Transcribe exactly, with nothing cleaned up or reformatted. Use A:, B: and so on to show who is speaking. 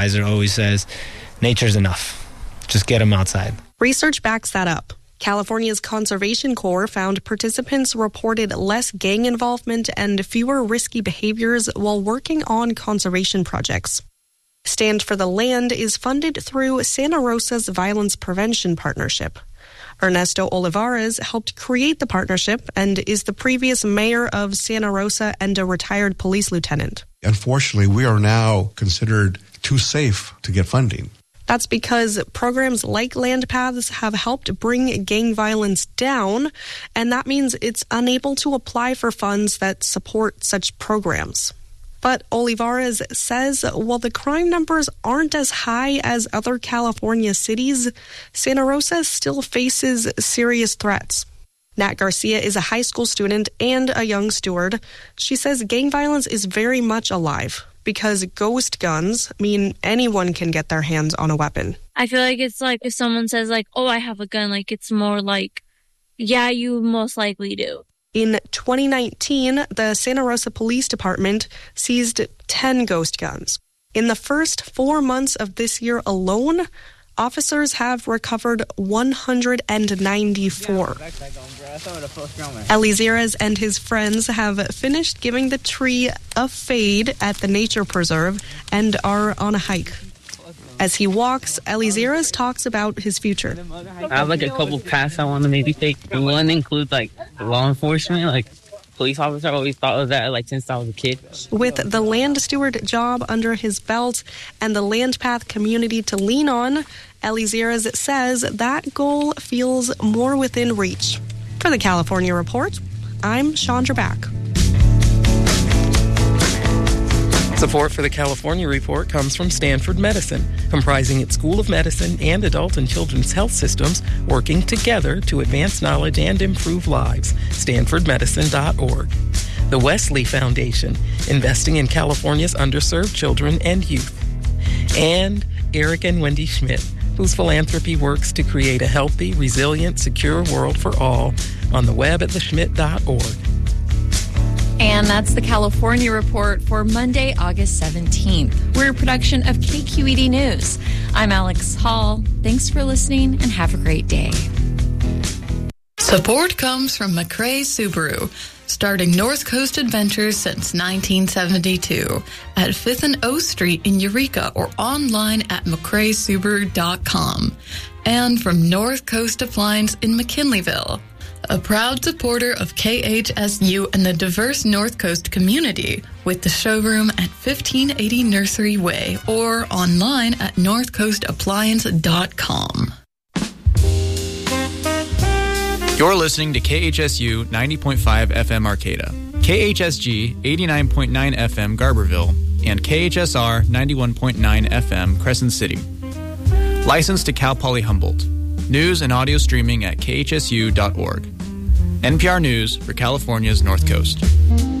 A: Advisor always says, nature's enough. Just get them outside.
B: Research backs that up. California's Conservation Corps found participants reported less gang involvement and fewer risky behaviors while working on conservation projects. Stand for the Land is funded through Santa Rosa's Violence Prevention Partnership. Ernesto Olivares helped create the partnership and is the previous mayor of Santa Rosa and a retired police lieutenant.
C: Unfortunately, we are now considered too safe to get funding.
B: That's because programs like Land Paths have helped bring gang violence down, and that means it's unable to apply for funds that support such programs. But Olivares says while the crime numbers aren't as high as other California cities, Santa Rosa still faces serious threats. Nat Garcia is a high school student and a young steward. She says gang violence is very much alive because ghost guns mean anyone can get their hands on a weapon.
D: I feel like it's like if someone says like, oh, I have a gun, like it's more like, yeah, you most likely do.
B: In twenty nineteen, the Santa Rosa Police Department seized ten ghost guns. In the first four months of this year alone, officers have recovered one hundred ninety-four. Elizarez and his friends have finished giving the tree a fade at the nature preserve and are on a hike. As he walks, Elizarez talks about his future.
E: I have like a couple paths I want to maybe take. One includes like law enforcement, like police officer. I always thought of that like since I was a kid.
B: With the land steward job under his belt and the Land Path community to lean on, Elizarez says that goal feels more within reach. For the California Report, I'm Chandra Back.
F: Support for the California Report comes from Stanford Medicine, comprising its School of Medicine and adult and children's health systems working together to advance knowledge and improve lives. stanford medicine dot org. The Wesley Foundation, investing in California's underserved children and youth. And Eric and Wendy Schmidt, whose philanthropy works to create a healthy, resilient, secure world for all on the web at the schmidt dot org.
G: And that's the California Report for Monday, August seventeenth. We're a production of K Q E D News. I'm Alex Hall. Thanks for listening and have a great day.
H: Support comes from McRae Subaru, starting North Coast Adventures since nineteen seventy-two at fifth and O Street in Eureka or online at mcrae subaru dot com. And from North Coast Appliance in McKinleyville, a proud supporter of K H S U and the diverse North Coast community, with the showroom at fifteen eighty Nursery Way or online at north coast appliance dot com.
I: You're listening to K H S U ninety point five F M Arcata, K H S G eighty-nine point nine F M Garberville, and K H S R ninety-one point nine F M Crescent City. Licensed to Cal Poly Humboldt. News and audio streaming at K H S U dot org. N P R News for California's North Coast.